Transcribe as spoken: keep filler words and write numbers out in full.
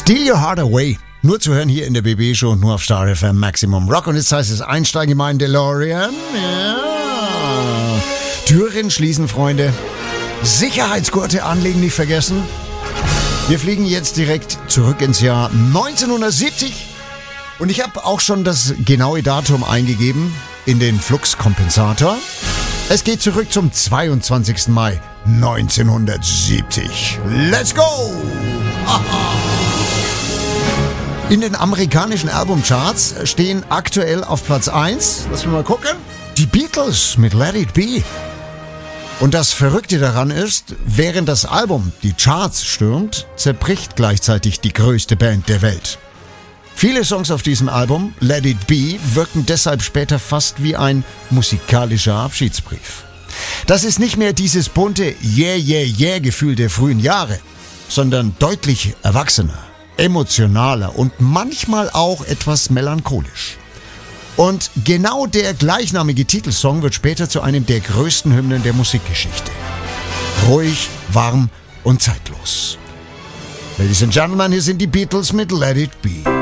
Steal Your Heart Away. Nur zu hören hier in der B B-Show und nur auf Star F M Maximum Rock. Und jetzt heißt es einsteigen in meinen DeLorean. Ja. Türen schließen, Freunde. Sicherheitsgurte anlegen, nicht vergessen. Wir fliegen jetzt direkt zurück ins Jahr neunzehnhundertsiebzig. Und ich habe auch schon das genaue Datum eingegeben in den Fluxkompensator. Es geht zurück zum zweiundzwanzigsten Mai neunzehnhundertsiebzig. Let's go! In den amerikanischen Albumcharts stehen aktuell auf Platz eins, lass mich mal gucken, die Beatles mit Let It Be. Und das Verrückte daran ist, während das Album die Charts stürmt, zerbricht gleichzeitig die größte Band der Welt. Viele Songs auf diesem Album, Let It Be, wirken deshalb später fast wie ein musikalischer Abschiedsbrief. Das ist nicht mehr dieses bunte Yeah, yeah, yeah Gefühl der frühen Jahre, sondern deutlich erwachsener, emotionaler und manchmal auch etwas melancholisch. Und genau der gleichnamige Titelsong wird später zu einem der größten Hymnen der Musikgeschichte. Ruhig, warm und zeitlos. Ladies and Gentlemen, hier sind die Beatles mit Let It Be.